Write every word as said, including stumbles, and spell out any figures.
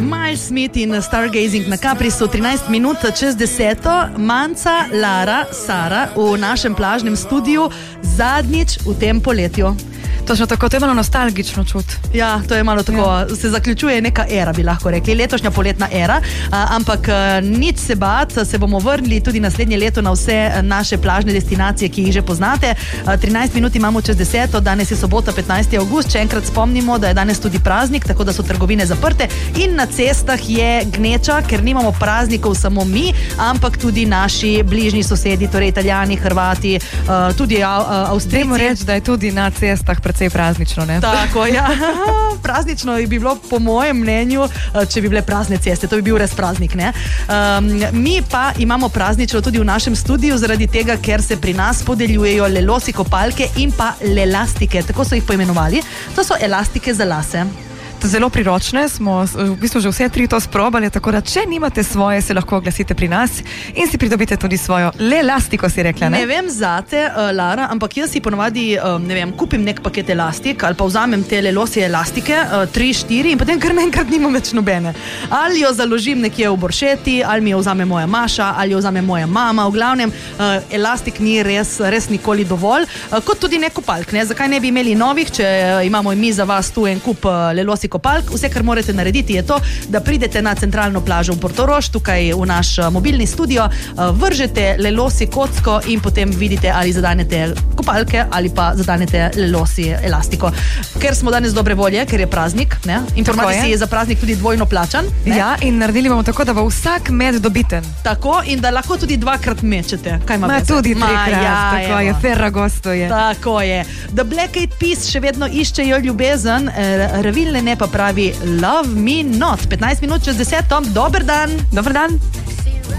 Miles Smith in Stargazing na Caprisu, trinajst minut čez deseto, Manca, Lara, Sara v našem plažnem studiu zadnjič v tem poletju. Točno tako, to je malo nostalgično čut. Ja, to je malo tako, ja. Se zaključuje neka era, bi lahko rekli, letošnja poletna era, a, ampak a, nič se bat, se bomo vrnili tudi naslednje leto na vse naše plažne destinacije, ki jih že poznate. A, trinajst minut imamo čez deseto, danes je sobota petnajsti avgust, še enkrat spomnimo, da je danes tudi praznik, tako da so trgovine zaprte in na cestah je gneča, ker nimamo praznikov samo mi, ampak tudi naši bližnji sosedi, torej Italijani, Hrvati, a, tudi a, a, Avstrijci. Dajmo reči, da je tudi na cestah precej praznično, ne? Tako, ja. Praznično bi bilo po mojem mnenju, če bi bile prazne ceste, to bi bil res praznik, ne? Um, mi pa imamo praznično tudi v našem studiu, zaradi tega, ker se pri nas podeljujejo lelosi kopalke in pa lelastike, tako so jih poimenovali. To so elastike za lase. Zelo priročne, smo v bistvu že vse tri to sprobali, tako da če nimate svoje, se lahko oglasite pri nas in si pridobite tudi svojo lelastiko, si rekla, ne? Ne vem zate, uh, Lara, ampak jaz si ponovadi, uh, ne vem, kupim nek paket elastik ali pa vzamem te lelosi elastike, uh, tri, štiri in potem kar naenkrat nimam več nobene. Ali jo založim nekje v boršeti, ali mi jo vzame moja Maša, ali jo vzame moja mama, v glavnem uh, elastik ni res, res nikoli dovolj, uh, kot tudi ne kopalk, ne? Zakaj ne bi imeli novih, če uh, imamo mi za vas tu en kup uh, lelosi kopalk. Vse, kar morate narediti, je to, da pridete na centralno plažo v Portorož, tukaj v naš mobilni studio, vržete lelosi kocko in potem vidite, ali zadanete kopalke ali pa zadanete lelosi elastiko. Ker smo danes dobre volje, ker je praznik, ne? Informacij je za praznik tudi dvojno plačan. Ne? Ja, in naredili bomo tako, da bo vsak med dobiten. Tako, in da lahko tudi dvakrat mečete. Kaj ima Ma veze? tudi trikrat, Ma, ja, tako evo. je, Ferragosto je. Tako je. The Black Eyed Peas še vedno iščejo ljubezen, Revilne ne pa pravi Love Me Not. petnajst minut čez deseto, dober dan. Dober dan.